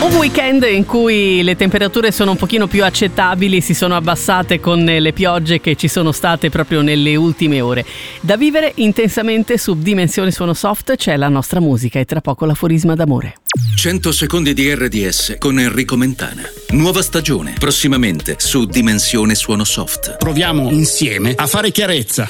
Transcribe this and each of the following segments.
Un weekend in cui le temperature sono un pochino più accettabili, si sono abbassate con le piogge che ci sono state proprio nelle ultime ore. Da vivere intensamente su Dimensione Suono Soft c'è la nostra musica e tra poco l'aforisma d'amore. 100 secondi di RDS con Enrico Mentana. Nuova stagione, prossimamente su Dimensione Suono Soft. Proviamo insieme a fare chiarezza.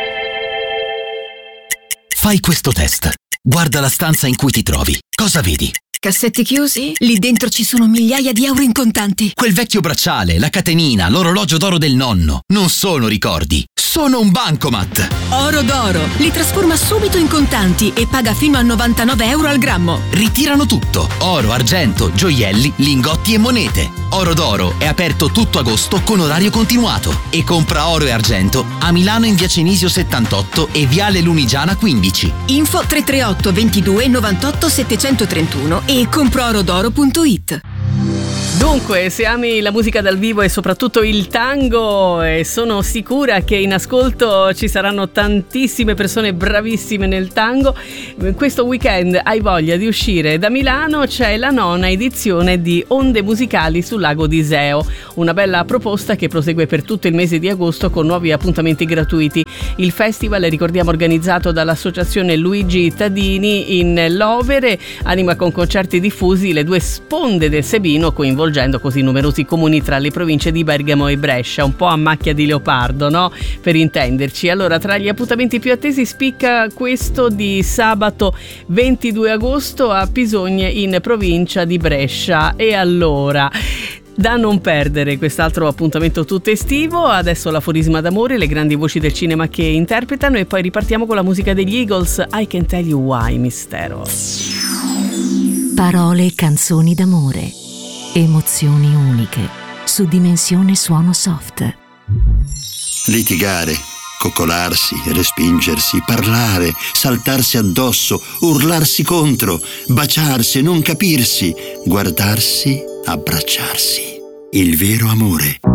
Fai questo test. Guarda la stanza in cui ti trovi. Cosa vedi? Cassetti chiusi? Lì dentro ci sono migliaia di euro in contanti. Quel vecchio bracciale, la catenina, l'orologio d'oro del nonno. Non sono ricordi, sono un bancomat. Oro d'oro. Li trasforma subito in contanti e paga fino a 99 euro al grammo. Ritirano tutto. Oro, argento, gioielli, lingotti e monete. Oro d'oro è aperto tutto agosto con orario continuato. E compra oro e argento a Milano in via Cenisio 78 e viale Lunigiana 15. Info 338 22 98 731 e comproorodoro.it. Dunque, se ami la musica dal vivo e soprattutto il tango, sono sicura che in ascolto ci saranno tantissime persone bravissime nel tango. Questo weekend hai voglia di uscire da Milano, c'è la 9ª edizione di Onde Musicali sul lago di Iseo, una bella proposta che prosegue per tutto il mese di agosto con nuovi appuntamenti gratuiti. Il festival, ricordiamo, organizzato dall'associazione Luigi Tadini in Lovere, anima con concerti diffusi le due sponde del Sebino, coinvolgendo così numerosi comuni tra le province di Bergamo e Brescia, un po' a macchia di leopardo, no? Per intenderci. Allora, tra gli appuntamenti più attesi spicca questo di sabato 22 agosto a Pisogne in provincia di Brescia. E allora, da non perdere quest'altro appuntamento tutto estivo. Adesso l'aforisma d'amore, le grandi voci del cinema che interpretano e poi ripartiamo con la musica degli Eagles. I Can Tell You Why, mistero. Parole e canzoni d'amore, emozioni uniche su Dimensione Suono Soft. Litigare, coccolarsi, respingersi, parlare, saltarsi addosso, urlarsi contro, baciarsi, non capirsi, guardarsi, abbracciarsi. Il vero amore